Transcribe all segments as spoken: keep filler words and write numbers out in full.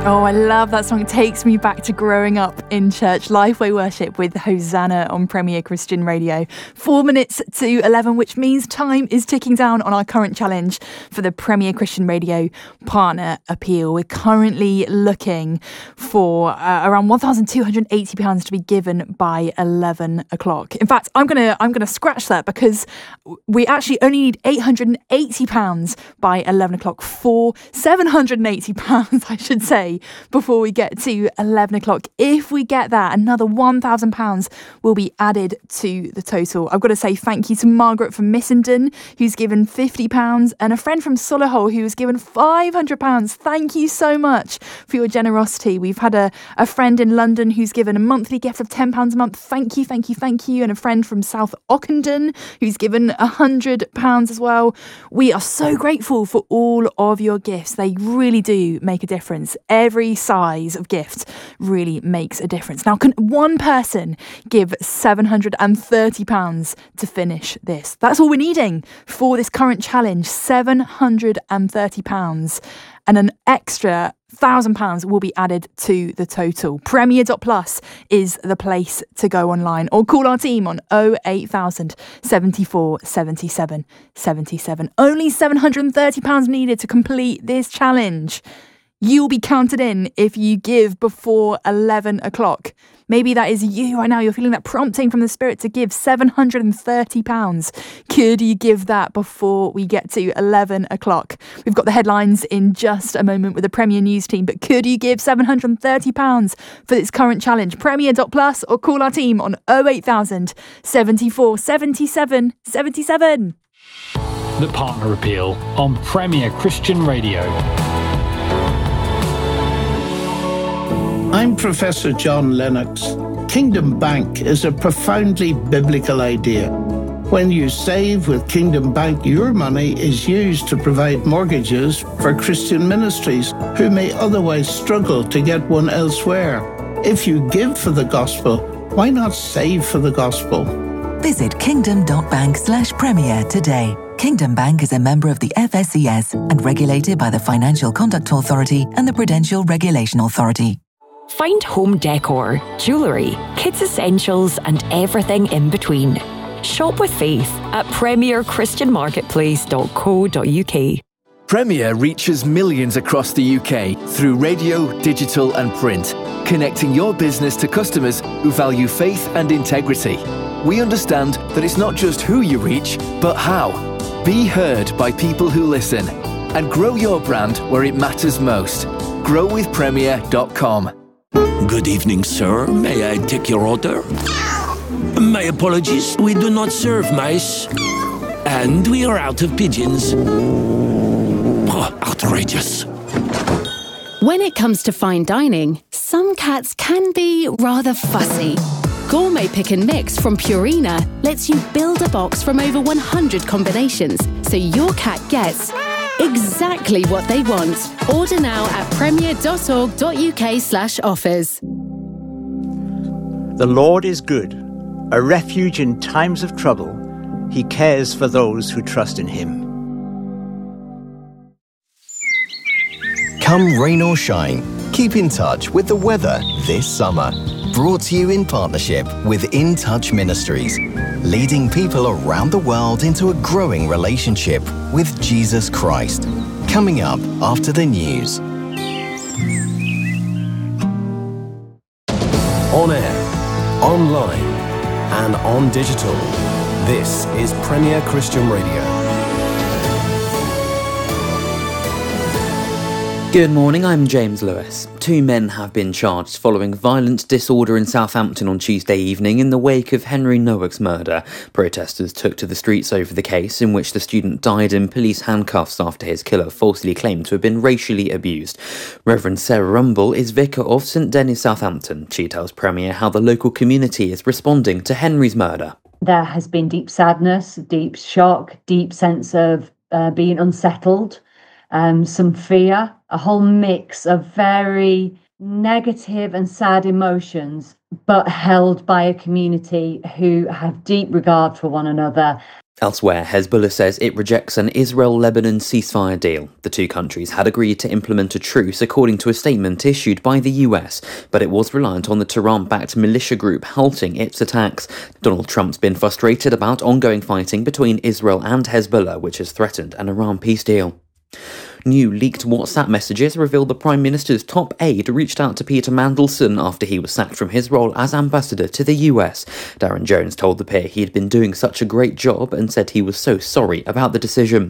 Oh, I love that song. It takes me back to growing up in church. Lifeway Worship with Hosanna on Premier Christian Radio. Four minutes to eleven, which means time is ticking down on our current challenge for the Premier Christian Radio Partner Appeal. We're currently looking for uh, around one thousand two hundred eighty pounds to be given by eleven o'clock. In fact, I'm gonna I'm gonna scratch that because we actually only need eight hundred eighty pounds by eleven o'clock for seven hundred eighty pounds, I should say, before we get to eleven o'clock. If we get that, another one thousand pounds will be added to the total. I've got to say thank you to Margaret from Missenden, who's given fifty pounds, and a friend from Solihull who has given five hundred pounds. Thank you so much for your generosity. We've had a, a friend in London who's given a monthly gift of ten pounds a month. Thank you, thank you, thank you. And a friend from South Ockenden who's given one hundred pounds as well. We are so grateful for all of your gifts. They really do make a difference. Every size of gift really makes a difference. Now, can one person give seven hundred thirty pounds to finish this? That's all we're needing for this current challenge, seven hundred thirty pounds. And an extra one thousand pounds will be added to the total. Premier dot plus is the place to go online, or call our team on oh eight thousand, seventy-four, seventy-seven, seventy-seven. Only seven hundred thirty pounds needed to complete this challenge. You'll be counted in if you give before eleven o'clock. Maybe that is you right now. You're feeling that prompting from the Spirit to give seven hundred thirty pounds. Could you give that before we get to eleven o'clock? We've got the headlines in just a moment with the Premier News team, but could you give seven hundred thirty pounds for this current challenge? Premier dot plus or call our team on oh eight thousand, seventy-four, seventy-seven, seventy-seven. The Partner Appeal on Premier Christian Radio. I'm Professor John Lennox. Kingdom Bank is a profoundly biblical idea. When you save with Kingdom Bank, your money is used to provide mortgages for Christian ministries who may otherwise struggle to get one elsewhere. If you give for the gospel, why not save for the gospel? Visit kingdom dot bank slash premier today. Kingdom Bank is a member of the F S C S and regulated by the Financial Conduct Authority and the Prudential Regulation Authority. Find home decor, jewellery, kids essentials and everything in between. Shop with faith at premier christian marketplace dot co dot uk. Premier reaches millions across the U K through radio, digital and print, connecting your business to customers who value faith and integrity. We understand that it's not just who you reach, but how. Be heard by people who listen and grow your brand where it matters most. grow with premier dot com. Good evening, sir. May I take your order? My apologies, we do not serve mice. And we are out of pigeons. Oh, outrageous. When it comes to fine dining, some cats can be rather fussy. Gourmet Pick and Mix from Purina lets you build a box from over one hundred combinations, so your cat gets exactly what they want. Order now at premier dot org dot uk slash offers. The Lord is good, a refuge in times of trouble. He cares for those who trust in him. Come rain or shine, keep in touch with the weather this summer. Brought to you in partnership with In Touch Ministries, leading people around the world into a growing relationship with Jesus Christ. Coming up after the news. On air, online, and on digital. This is Premier Christian Radio. Good morning, I'm James Lewis. Two men have been charged following violent disorder in Southampton on Tuesday evening in the wake of Henry Noack's murder. Protesters took to the streets over the case in which the student died in police handcuffs after his killer falsely claimed to have been racially abused. Reverend Sarah Rumble is vicar of St Denis, Southampton. She tells Premier how the local community is responding to Henry's murder. There has been deep sadness, deep shock, deep sense of uh, being unsettled. Um, some fear, a whole mix of very negative and sad emotions, but held by a community who have deep regard for one another. Elsewhere, Hezbollah says it rejects an Israel-Lebanon ceasefire deal. The two countries had agreed to implement a truce according to a statement issued by the U S, but it was reliant on the Tehran-backed militia group halting its attacks. Donald Trump's been frustrated about ongoing fighting between Israel and Hezbollah, which has threatened an Iran peace deal. New leaked WhatsApp messages reveal the Prime Minister's top aide reached out to Peter Mandelson after he was sacked from his role as ambassador to the U S. Darren Jones told the peer he'd been doing such a great job and said he was so sorry about the decision.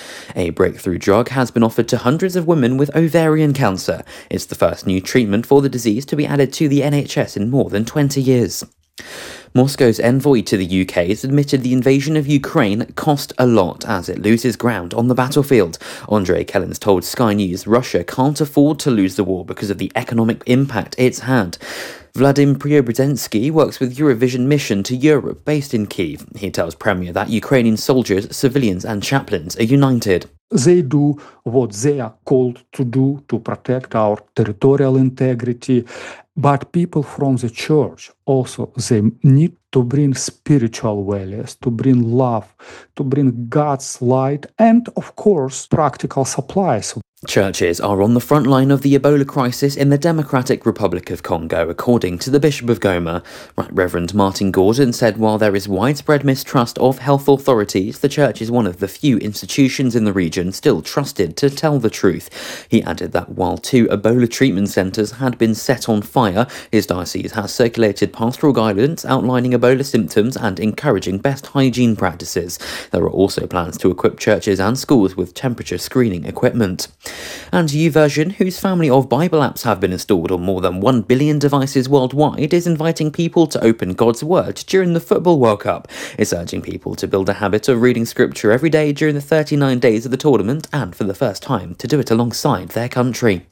A breakthrough drug has been offered to hundreds of women with ovarian cancer. It's the first new treatment for the disease to be added to the N H S in more than twenty years. Moscow's envoy to the U K has admitted the invasion of Ukraine cost a lot as it loses ground on the battlefield. Andrei Kellens told Sky News Russia can't afford to lose the war because of the economic impact it's had. Vladim Preobrazhensky works with Eurovision Mission to Europe based in Kyiv. He tells Premier that Ukrainian soldiers, civilians and chaplains are united. They do what they are called to do to protect our territorial integrity. But people from the church also, they need to bring spiritual values, to bring love, to bring God's light, and of course, practical supplies. Churches are on the front line of the Ebola crisis in the Democratic Republic of Congo, according to the Bishop of Goma. Right Reverend Martin Gordon said while there is widespread mistrust of health authorities, the church is one of the few institutions in the region still trusted to tell the truth. He added that while two Ebola treatment centres had been set on fire, his diocese has circulated pastoral guidance outlining Ebola symptoms and encouraging best hygiene practices. There are also plans to equip churches and schools with temperature screening equipment. And YouVersion, whose family of Bible apps have been installed on more than one billion devices worldwide, is inviting people to open God's Word during the Football World Cup. It's urging people to build a habit of reading scripture every day during the thirty-nine days of the tournament and for the first time to do it alongside their country.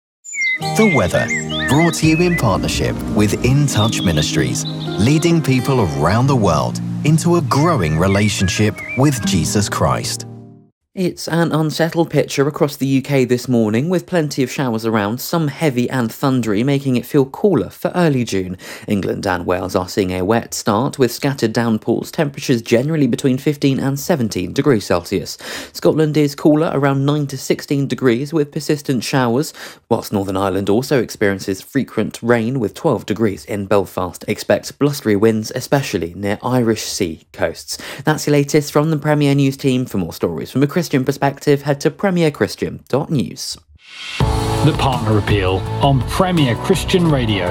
The weather, brought to you in partnership with In Touch Ministries, leading people around the world into a growing relationship with Jesus Christ. It's an unsettled picture across the U K this morning, with plenty of showers around, some heavy and thundery, making it feel cooler for early June. England and Wales are seeing a wet start, with scattered downpours, temperatures generally between fifteen and seventeen degrees Celsius. Scotland is cooler, around nine to sixteen degrees, with persistent showers, whilst Northern Ireland also experiences frequent rain, with twelve degrees in Belfast. Expect blustery winds, especially near Irish Sea coasts. That's the latest from the Premier News team. For more stories from a Christian perspective, head to premier christian dot news. The Partner Appeal on Premier Christian Radio.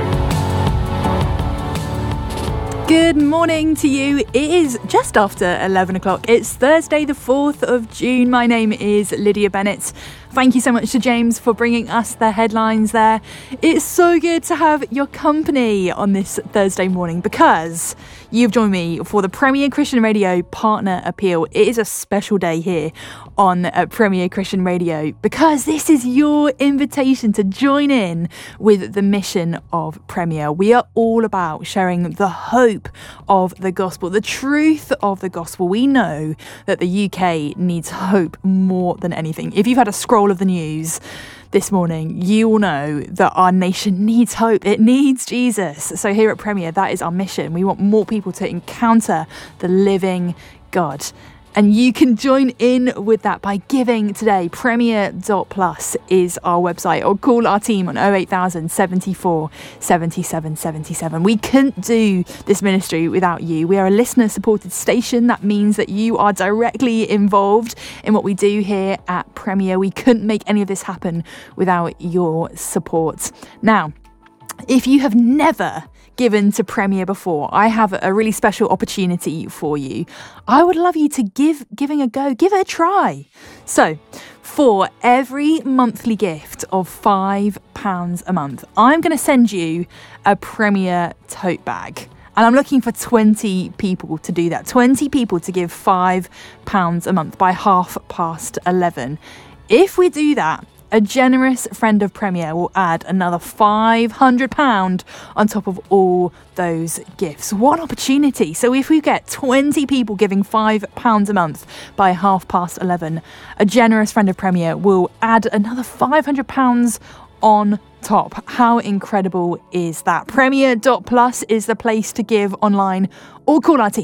Good morning to you. It is just after eleven o'clock. It's Thursday, the fourth of June. My name is Lydia Bennett. Thank you so much to James for bringing us the headlines there. It's so good to have your company on this Thursday morning because you've joined me for the Premier Christian Radio Partner Appeal. It is a special day here on uh, Premier Christian Radio because this is your invitation to join in with the mission of Premier. We are all about sharing the hope of the gospel, the truth of the gospel. We know that the U K needs hope more than anything. If you've had a scroll of the news this morning, you will know that our nation needs hope. It needs Jesus. So here at Premier, that is our mission. We want more people to encounter the living God. And you can join in with that by giving today. Premier dot plus is our website, or call our team on oh eight thousand, seventy-four, seventy-seven, seventy-seven. We couldn't do this ministry without you. We are a listener-supported station. That means that you are directly involved in what we do here at Premier. We couldn't make any of this happen without your support. Now, if you have never given to Premier before, I have a really special opportunity for you. I would love you to give giving a go, give it a try. So, for every monthly gift of five pounds a month, I'm going to send you a Premier tote bag. And I'm looking for twenty people to do that. twenty people to give five pounds a month by half past eleven. If we do that, a generous friend of Premier will add another five hundred pounds on top of all those gifts. What an opportunity. So if we get twenty people giving five pounds a month by half past eleven, a generous friend of Premier will add another five hundred pounds on top. How incredible is that? Premier dot plus is the place to give online, or call our team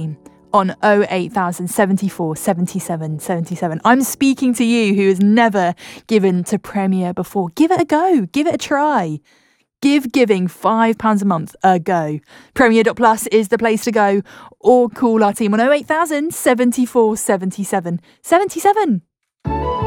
on oh eight thousand seventy-four seventy-seven seventy-seven. I'm speaking to you who has never given to Premier before. Give it a go. Give it a try. Give giving five pounds a month a go. Premier dot plus is the place to go, or call our team on oh eight thousand seventy-four seventy-seven seventy-seven.